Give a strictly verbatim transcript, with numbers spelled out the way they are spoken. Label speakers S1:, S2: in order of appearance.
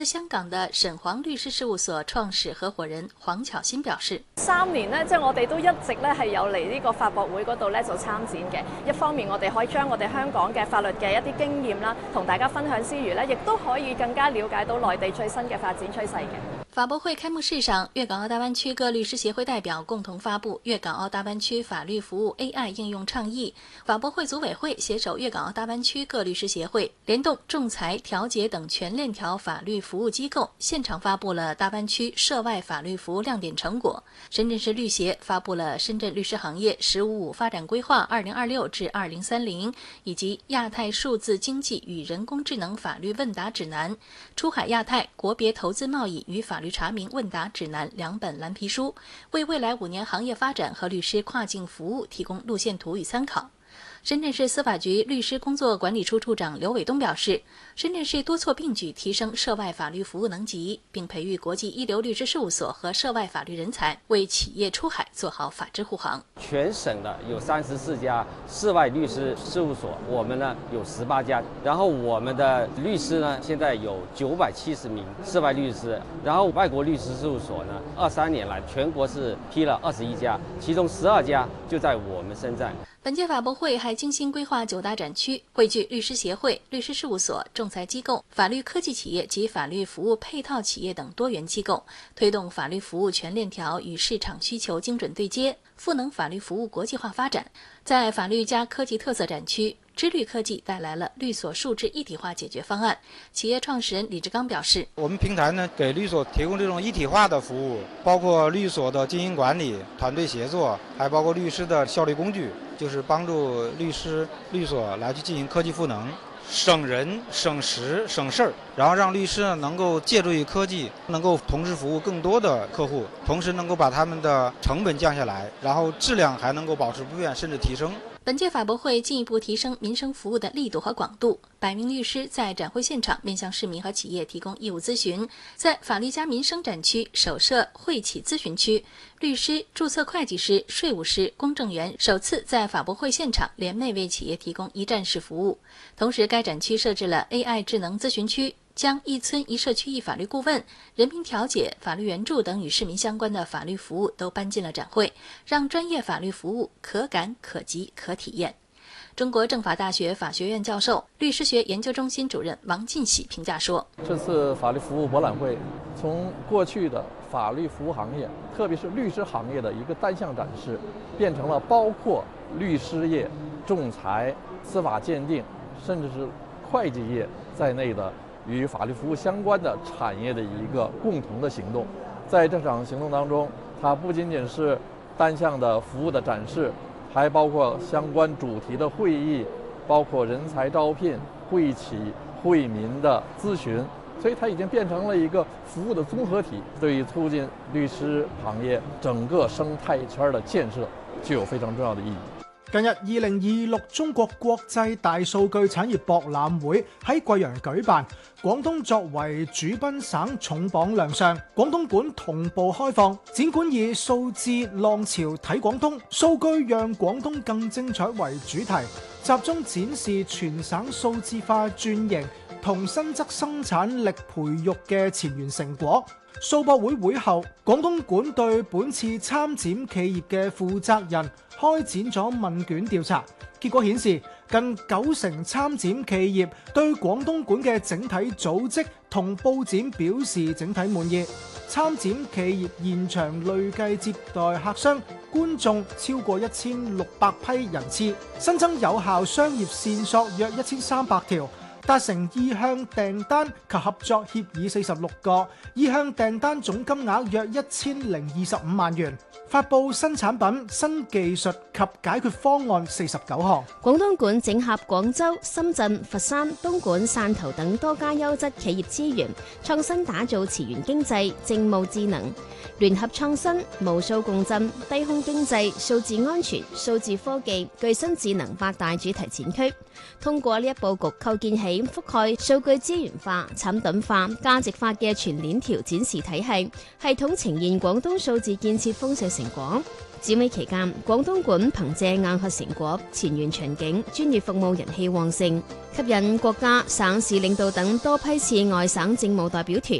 S1: 香港的沈黃律師事務所創始合夥人黃巧芯表示：
S2: 三年咧，即係我哋都一直咧係有嚟呢個法博會嗰度咧做參展嘅。一方面，我哋可以將我哋香港嘅法律嘅一啲經驗啦，同大家分享之餘咧，亦都可以更加了解到內地最新嘅發展趨勢嘅。
S1: 法博會開幕式上，粵港澳大灣區各律師協會代表共同發布《粵港澳大灣區法律服務 A I 應用倡議》。法博會組委會攜手粵港澳大灣區各律師協會，聯動仲裁、調解等全鏈條法律服務機構，現場發布了大灣區涉外法律服務亮點成果。深圳市律協發布了深圳律師行業“十五五”發展規劃（二零二六至二零三零）以及亞太數字經濟與人工智能法律問答指南、出海亞太國別投資貿易與法律查明問答指南兩本藍皮書，為未來五年行業發展和律師跨境服務提供路線圖與參考。深圳市司法局律師工作管理處處長劉偉東表示，深圳市多措並舉提升涉外法律服務能級，並培育國際一流律師事務所和涉外法律人才，為企業出海做好法治護航。
S3: 全省的有三十四家涉外律師事務所，我們呢有十八家，然後我們的律師呢現在有九百七十名涉外律師，然後外國律師事務所呢，二三年來全國是批了二十一家，其中十二家就在我們深圳。
S1: 本屆法博會還精心規劃九大展區，匯聚律師協會、律師事務所、仲裁機構、法律科技企業及法律服務配套企業等多元機構，推動法律服務全鏈條與市場需求精準對接，賦能法律服務國際化發展。在法律加科技特色展區，知律科技帶來了律所數字一體化解決方案。企業創始人李志剛表示：
S4: 我們平台呢，給律所提供這種一體化的服務，包括律所的經營管理、團隊協作，還包括律師的效率工具，就是幫助律師、律所來去進行科技賦能，省人、省時、省事兒，然後讓律師呢能夠借助於科技，能夠同時服務更多的客戶，同時能夠把他們的成本降下來，然後質量還能夠保持不變，甚至提升。
S1: 本屆法博會進一步提升民生服務的力度和廣度，百名律師在展會現場面向市民和企業提供業務諮詢。在法律加民生展區首設會企諮詢區，律師、註冊會計師、稅務師、公證員首次在法博會現場聯袂為企業提供一站式服務。同時，該展區設置了 A I 智能諮詢區，將一村一社區一法律顧問、人民調解、法律援助等與市民相關的法律服務都搬進了展會，讓專業法律服務可感可及可體驗。中國政法大學法學院教授、律師學研究中心主任王進喜評價說：
S5: 這次法律服務博覽會從過去的法律服務行業，特別是律師行業的一個單項展示，變成了包括律師業、仲裁、司法鑑定，甚至是會計業在內的與法律服務相關的產業的一個共同的行動。在這場行動當中，它不僅僅是單項的服務的展示，還包括相關主題的會議，包括人才招聘、會企、惠民的諮詢，所以它已經變成了一個服務的綜合體，對於促進律師行業整個生態圈的建設具有非常重要的意義。
S6: 近日，二零二六中國國際大數據產業博覽會喺貴陽舉辦，廣東作為主賓省重磅亮相，廣東館同步開放。展館以數字浪潮睇廣東，數據讓廣東更精彩為主題，集中展示全省數字化轉型同新質生產力培育嘅前沿成果。數博會會後，廣東館對本次參展企業嘅負責人開展咗問卷調查，結果顯示近九成參展企業對廣東館嘅整體組織同佈展表示整體滿意。參展企業現場累計接待客商、觀眾超過一千六百批人次，新增有效商業線索約一千三百條。達成意向訂單及合作協議四十六個，意向訂單總金額約一千零二十五萬元。發布新產品、新技術及解決方案四十九項。
S7: 廣東館整合廣州、深圳、佛山、東莞、汕頭等多家優質企業資源，創新打造詞源經濟、政務智能、聯合創新、無數共振、低空經濟、數字安全、數字科技、具新智能八大主題展區。通過呢一佈局，構建起覆蓋數據資源化、產品化、價值化嘅全鏈條展示體系，系統呈現廣東數字建設豐碩成果。 展會期間，廣東館憑借硬核成果、前沿巡警、專業服務人氣旺盛，吸引國家、省市領導等多批次外省政務代表團